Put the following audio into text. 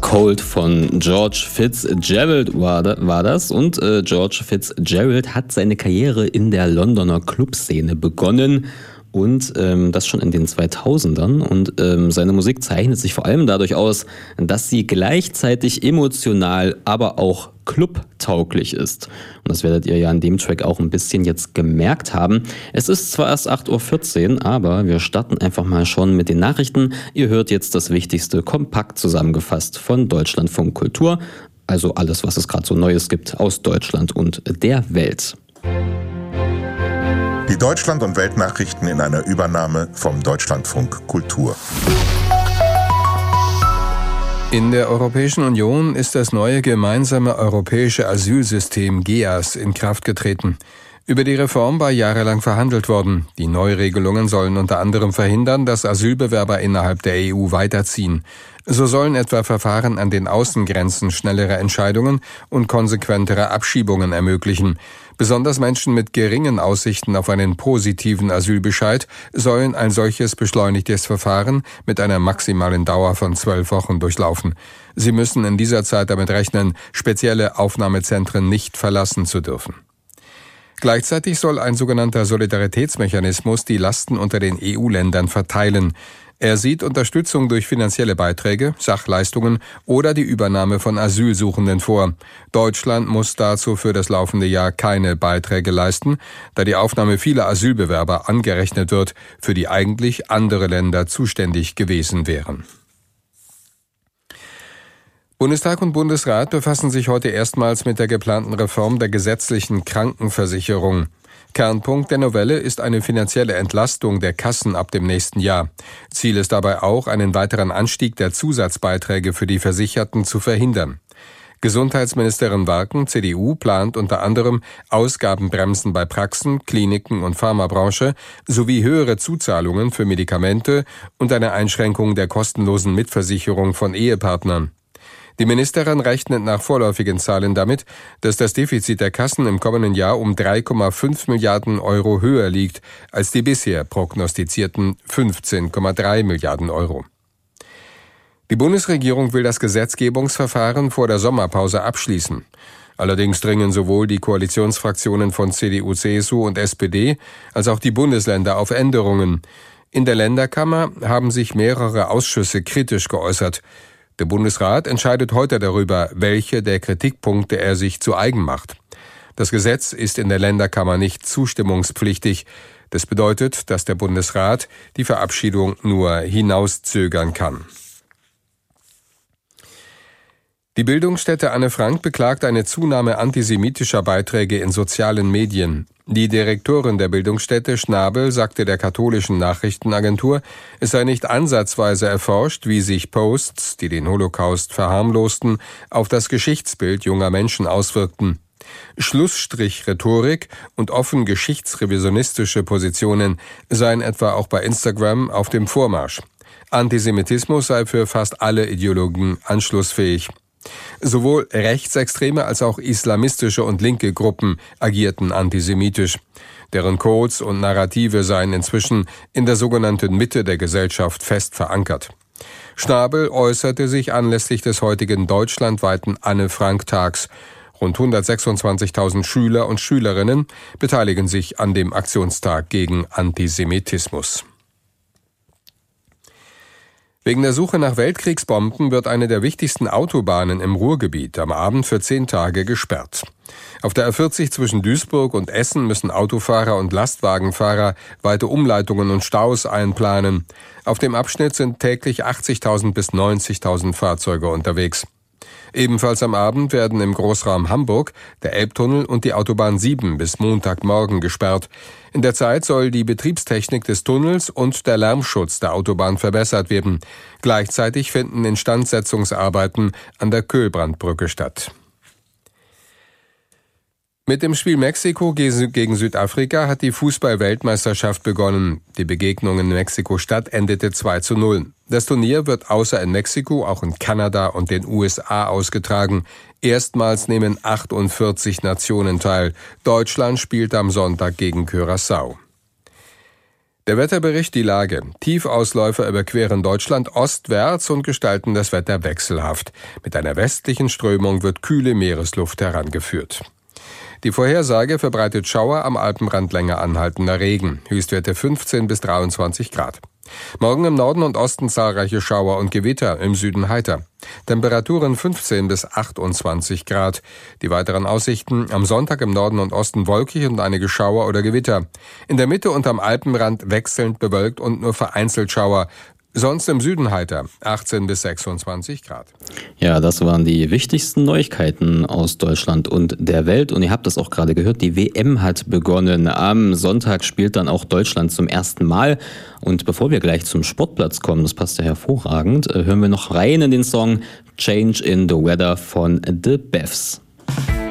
Cold von George Fitzgerald war das. Und George Fitzgerald hat seine Karriere in der Londoner Clubszene begonnen. Und das schon in den 2000ern. Und seine Musik zeichnet sich vor allem dadurch aus, dass sie gleichzeitig emotional, aber auch clubtauglich ist. Und das werdet ihr ja an dem Track auch ein bisschen jetzt gemerkt haben. Es ist zwar erst 8.14 Uhr, aber wir starten einfach mal schon mit den Nachrichten. Ihr hört jetzt das Wichtigste kompakt zusammengefasst von Deutschlandfunk Kultur. Also alles, was es gerade so Neues gibt aus Deutschland und der Welt. Die Deutschland- und Weltnachrichten in einer Übernahme vom Deutschlandfunk Kultur. In der Europäischen Union ist das neue gemeinsame europäische Asylsystem GEAS in Kraft getreten. Über die Reform war jahrelang verhandelt worden. Die Neuregelungen sollen unter anderem verhindern, dass Asylbewerber innerhalb der EU weiterziehen. So sollen etwa Verfahren an den Außengrenzen schnellere Entscheidungen und konsequentere Abschiebungen ermöglichen. Besonders Menschen mit geringen Aussichten auf einen positiven Asylbescheid sollen ein solches beschleunigtes Verfahren mit einer maximalen Dauer von 12 Wochen durchlaufen. Sie müssen in dieser Zeit damit rechnen, spezielle Aufnahmezentren nicht verlassen zu dürfen. Gleichzeitig soll ein sogenannter Solidaritätsmechanismus die Lasten unter den EU-Ländern verteilen. Er sieht Unterstützung durch finanzielle Beiträge, Sachleistungen oder die Übernahme von Asylsuchenden vor. Deutschland muss dazu für das laufende Jahr keine Beiträge leisten, da die Aufnahme vieler Asylbewerber angerechnet wird, für die eigentlich andere Länder zuständig gewesen wären. Bundestag und Bundesrat befassen sich heute erstmals mit der geplanten Reform der gesetzlichen Krankenversicherung. Kernpunkt der Novelle ist eine finanzielle Entlastung der Kassen ab dem nächsten Jahr. Ziel ist dabei auch, einen weiteren Anstieg der Zusatzbeiträge für die Versicherten zu verhindern. Gesundheitsministerin Warken, CDU, plant unter anderem Ausgabenbremsen bei Praxen, Kliniken und Pharmabranche sowie höhere Zuzahlungen für Medikamente und eine Einschränkung der kostenlosen Mitversicherung von Ehepartnern. Die Ministerin rechnet nach vorläufigen Zahlen damit, dass das Defizit der Kassen im kommenden Jahr um 3,5 Milliarden Euro höher liegt als die bisher prognostizierten 15,3 Milliarden Euro. Die Bundesregierung will das Gesetzgebungsverfahren vor der Sommerpause abschließen. Allerdings dringen sowohl die Koalitionsfraktionen von CDU, CSU und SPD als auch die Bundesländer auf Änderungen. In der Länderkammer haben sich mehrere Ausschüsse kritisch geäußert. Der Bundesrat entscheidet heute darüber, welche der Kritikpunkte er sich zu eigen macht. Das Gesetz ist in der Länderkammer nicht zustimmungspflichtig. Das bedeutet, dass der Bundesrat die Verabschiedung nur hinauszögern kann. Die Bildungsstätte Anne Frank beklagt eine Zunahme antisemitischer Beiträge in sozialen Medien. Die Direktorin der Bildungsstätte Schnabel sagte der katholischen Nachrichtenagentur, es sei nicht ansatzweise erforscht, wie sich Posts, die den Holocaust verharmlosten, auf das Geschichtsbild junger Menschen auswirkten. Schlussstrich-Rhetorik und offen geschichtsrevisionistische Positionen seien etwa auch bei Instagram auf dem Vormarsch. Antisemitismus sei für fast alle Ideologien anschlussfähig. Sowohl rechtsextreme als auch islamistische und linke Gruppen agierten antisemitisch. Deren Codes und Narrative seien inzwischen in der sogenannten Mitte der Gesellschaft fest verankert. Schnabel äußerte sich anlässlich des heutigen deutschlandweiten Anne-Frank-Tags. Rund 126.000 Schüler und Schülerinnen beteiligen sich an dem Aktionstag gegen Antisemitismus. Wegen der Suche nach Weltkriegsbomben wird eine der wichtigsten Autobahnen im Ruhrgebiet am Abend für 10 Tage gesperrt. Auf der A40 zwischen Duisburg und Essen müssen Autofahrer und Lastwagenfahrer weite Umleitungen und Staus einplanen. Auf dem Abschnitt sind täglich 80.000 bis 90.000 Fahrzeuge unterwegs. Ebenfalls am Abend werden im Großraum Hamburg der Elbtunnel und die Autobahn 7 bis Montagmorgen gesperrt. In der Zeit soll die Betriebstechnik des Tunnels und der Lärmschutz der Autobahn verbessert werden. Gleichzeitig finden Instandsetzungsarbeiten an der Köhlbrandbrücke statt. Mit dem Spiel Mexiko gegen Südafrika hat die Fußball-Weltmeisterschaft begonnen. Die Begegnung in Mexiko-Stadt endete 2:0. Das Turnier wird außer in Mexiko auch in Kanada und den USA ausgetragen. Erstmals nehmen 48 Nationen teil. Deutschland spielt am Sonntag gegen Curaçao. Der Wetterbericht die Lage. Tiefausläufer überqueren Deutschland ostwärts und gestalten das Wetter wechselhaft. Mit einer westlichen Strömung wird kühle Meeresluft herangeführt. Die Vorhersage verbreitet Schauer, am Alpenrand länger anhaltender Regen. Höchstwerte 15 bis 23 Grad. Morgen im Norden und Osten zahlreiche Schauer und Gewitter, im Süden heiter. Temperaturen 15 bis 28 Grad. Die weiteren Aussichten: am Sonntag im Norden und Osten wolkig und einige Schauer oder Gewitter. In der Mitte und am Alpenrand wechselnd bewölkt und nur vereinzelt Schauer. Sonst im Süden heiter, 18 bis 26 Grad. Ja, das waren die wichtigsten Neuigkeiten aus Deutschland und der Welt. Und ihr habt das auch gerade gehört, die WM hat begonnen. Am Sonntag spielt dann auch Deutschland zum ersten Mal. Und bevor wir gleich zum Sportplatz kommen, das passt ja hervorragend, hören wir noch rein in den Song Change in the Weather von The Bevs.